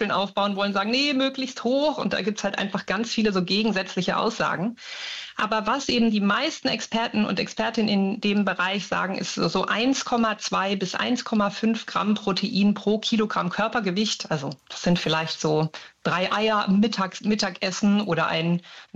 Muskeln aufbauen wollen, sagen, nee, möglichst hoch. Und da gibt's halt einfach ganz viele so gegensätzliche Aussagen. Aber was eben die meisten Experten und Expertinnen in dem Bereich sagen, ist so 1,2 bis 1,5 Gramm Protein pro Kilogramm Körpergewicht. Also das sind vielleicht so 3 Eier am Mittagessen oder ein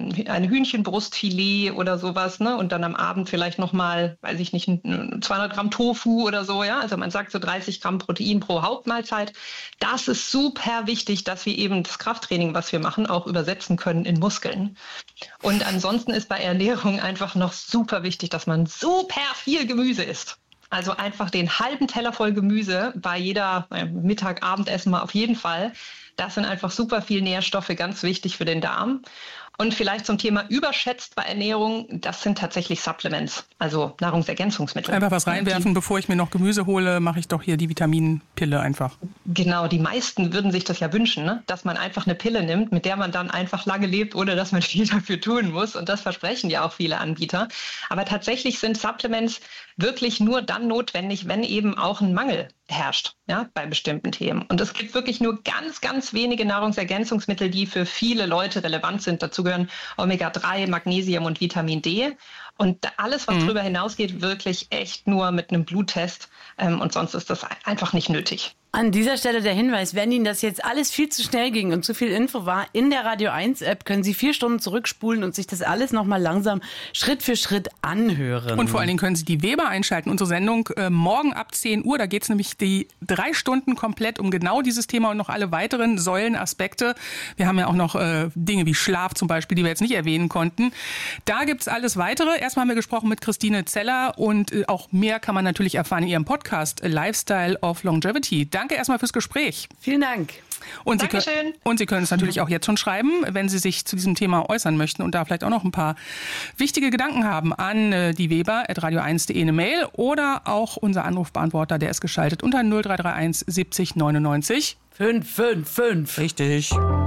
Hühnchenbrustfilet oder sowas, ne? Und dann am Abend vielleicht nochmal, weiß ich nicht, 200 Gramm Tofu oder so, ja? Also man sagt so 30 Gramm Protein pro Hauptmahlzeit. Das ist super wichtig, dass wir eben das Krafttraining, was wir machen, auch übersetzen können in Muskeln. Und ansonsten ist bei Ernährung einfach noch super wichtig, dass man super viel Gemüse isst. Also einfach den halben Teller voll Gemüse bei jeder Mittag-, Abendessen mal auf jeden Fall. Das sind einfach super viel Nährstoffe, ganz wichtig für den Darm. Und vielleicht zum Thema überschätzt bei Ernährung, das sind tatsächlich Supplements, also Nahrungsergänzungsmittel. Einfach was reinwerfen, bevor ich mir noch Gemüse hole, mache ich doch hier die Vitaminpille einfach. Genau, die meisten würden sich das ja wünschen, ne? Dass man einfach eine Pille nimmt, mit der man dann einfach lange lebt, ohne dass man viel dafür tun muss. Und das versprechen ja auch viele Anbieter. Aber tatsächlich sind Supplements wirklich nur dann notwendig, wenn eben auch ein Mangel herrscht, ja, bei bestimmten Themen. Und es gibt wirklich nur ganz, ganz wenige Nahrungsergänzungsmittel, die für viele Leute relevant sind. Dazu gehören Omega-3, Magnesium und Vitamin D. Und alles, was darüber hinausgeht, wirklich echt nur mit einem Bluttest. Und sonst ist das einfach nicht nötig. An dieser Stelle der Hinweis, wenn Ihnen das jetzt alles viel zu schnell ging und zu viel Info war, in der Radio 1 App können Sie 4 Stunden zurückspulen und sich das alles nochmal langsam Schritt für Schritt anhören. Und vor allen Dingen können Sie die Weber einschalten, unsere Sendung morgen ab 10 Uhr. Da geht es nämlich die 3 Stunden komplett um genau dieses Thema und noch alle weiteren Säulenaspekte. Wir haben ja auch noch Dinge wie Schlaf zum Beispiel, die wir jetzt nicht erwähnen konnten. Da gibt es alles Weitere. Erstmal haben wir gesprochen mit Christine Zeller und auch mehr kann man natürlich erfahren in ihrem Podcast Lifestyle of Longevity. Danke erstmal fürs Gespräch. Vielen Dank. Und Sie können es natürlich auch jetzt schon schreiben, wenn Sie sich zu diesem Thema äußern möchten und da vielleicht auch noch ein paar wichtige Gedanken haben, an die weber@radio1.de eine Mail oder auch unser Anrufbeantworter, der ist geschaltet unter 0331 70 99 555. Richtig.